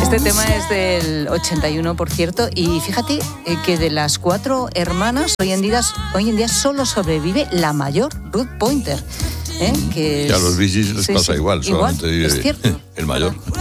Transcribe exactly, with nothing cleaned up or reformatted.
Este tema es del ochenta y uno, por cierto, y fíjate eh, que de las cuatro hermanas, hoy en día, hoy en día solo sobrevive la mayor, Ruth Pointer. ¿eh? Que y a los Bee Gees les sí, pasa sí, igual, solamente igual, vive es cierto. el mayor.